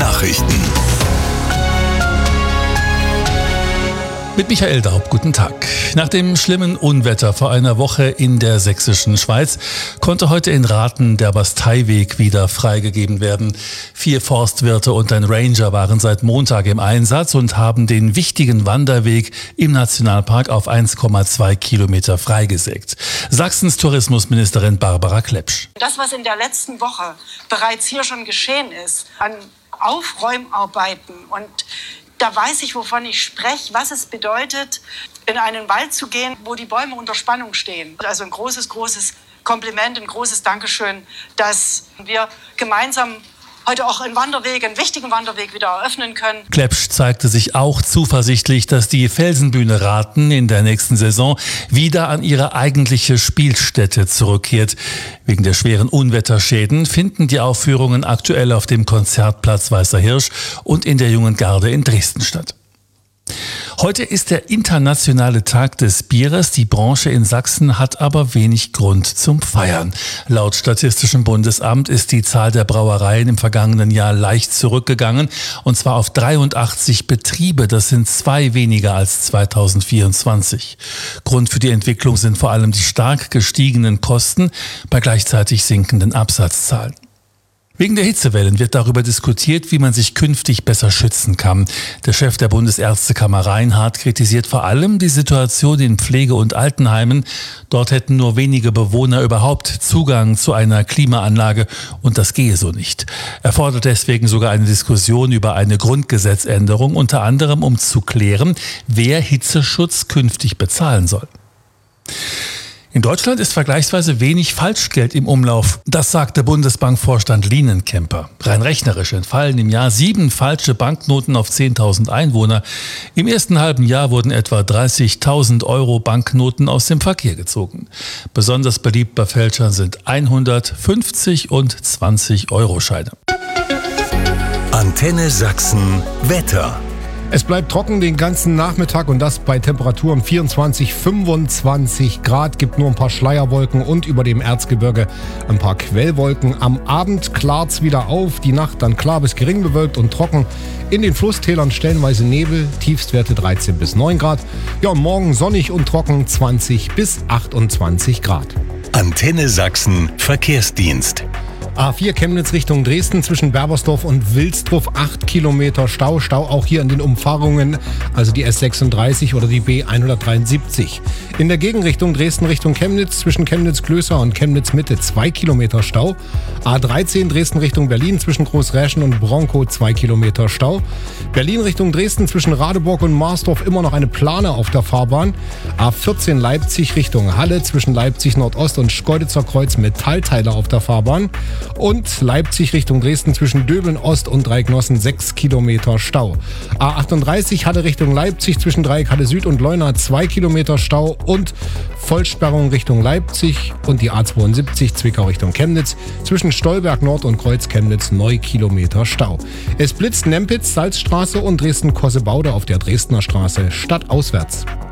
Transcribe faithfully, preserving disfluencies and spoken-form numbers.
Nachrichten. Mit Michael Daub, guten Tag. Nach dem schlimmen Unwetter vor einer Woche in der sächsischen Schweiz konnte heute in Rathen der Basteiweg wieder freigegeben werden. Vier Forstwirte und ein Ranger waren seit Montag im Einsatz und haben den wichtigen Wanderweg im Nationalpark auf eins Komma zwei Kilometer freigesägt. Sachsens Tourismusministerin Barbara Klepsch. Das, was in der letzten Woche bereits hier schon geschehen ist, an Aufräumarbeiten, und da weiß ich, wovon ich spreche, was es bedeutet, in einen Wald zu gehen, wo die Bäume unter Spannung stehen. Also ein großes, großes Kompliment, ein großes Dankeschön, dass wir gemeinsam heute auch einen Wanderweg, einen wichtigen Wanderweg wieder eröffnen können. Klepsch zeigte sich auch zuversichtlich, dass die Felsenbühne Rathen in der nächsten Saison wieder an ihre eigentliche Spielstätte zurückkehrt. Wegen der schweren Unwetterschäden finden die Aufführungen aktuell auf dem Konzertplatz Weißer Hirsch und in der Jungen Garde in Dresden statt. Heute ist der internationale Tag des Bieres. Die Branche in Sachsen hat aber wenig Grund zum Feiern. Laut Statistischem Bundesamt ist die Zahl der Brauereien im vergangenen Jahr leicht zurückgegangen, und zwar auf dreiundachtzig Betriebe. Das sind zwei weniger als zweitausendvierundzwanzig. Grund für die Entwicklung sind vor allem die stark gestiegenen Kosten bei gleichzeitig sinkenden Absatzzahlen. Wegen der Hitzewellen wird darüber diskutiert, wie man sich künftig besser schützen kann. Der Chef der Bundesärztekammer Reinhardt kritisiert vor allem die Situation in Pflege- und Altenheimen. Dort hätten nur wenige Bewohner überhaupt Zugang zu einer Klimaanlage, und das gehe so nicht. Er fordert deswegen sogar eine Diskussion über eine Grundgesetzänderung, unter anderem um zu klären, wer Hitzeschutz künftig bezahlen soll. In Deutschland ist vergleichsweise wenig Falschgeld im Umlauf. Das sagte Bundesbankvorstand Lienenkemper. Rein rechnerisch entfallen im Jahr sieben falsche Banknoten auf zehntausend Einwohner. Im ersten halben Jahr wurden etwa dreißigtausend Euro Banknoten aus dem Verkehr gezogen. Besonders beliebt bei Fälschern sind hundert, fünfzig und zwanzig Euro Scheine. Antenne Sachsen Wetter. Es bleibt trocken den ganzen Nachmittag, und das bei Temperaturen vierundzwanzig, fünfundzwanzig Grad. Gibt nur ein paar Schleierwolken und über dem Erzgebirge ein paar Quellwolken. Am Abend klart's wieder auf, die Nacht dann klar bis gering bewölkt und trocken. In den Flusstälern stellenweise Nebel, Tiefstwerte dreizehn bis neun Grad. Ja, und morgen sonnig und trocken, zwanzig bis achtundzwanzig Grad. Antenne Sachsen Verkehrsdienst. A vier Chemnitz Richtung Dresden zwischen Berbersdorf und Wilsdruff, acht Kilometer Stau. Stau auch hier in den Umfahrungen, also die S sechsunddreißig oder die B hundertdreiundsiebzig. In der Gegenrichtung Dresden Richtung Chemnitz zwischen Chemnitz-Klößer und Chemnitz-Mitte zwei Kilometer Stau. A dreizehn Dresden Richtung Berlin zwischen Großräschen und Bronkow zwei Kilometer Stau. Berlin Richtung Dresden zwischen Radeburg und Marsdorf immer noch eine Plane auf der Fahrbahn. A vierzehn Leipzig Richtung Halle zwischen Leipzig Nordost und Schkeuditzer Kreuz Metallteile auf der Fahrbahn. Und Leipzig Richtung Dresden zwischen Döbeln Ost und Dreiecknossen sechs Kilometer Stau. A achtunddreißig Halle Richtung Leipzig zwischen Dreieck Halle Süd und Leuna zwei Kilometer Stau und Vollsperrung Richtung Leipzig, und die A zweiundsiebzig Zwickau Richtung Chemnitz zwischen Stolberg Nord und Kreuz Chemnitz neun Kilometer Stau. Es blitzt Nempitz, Salzstraße und Dresden-Kossebaude auf der Dresdner Straße stadtauswärts.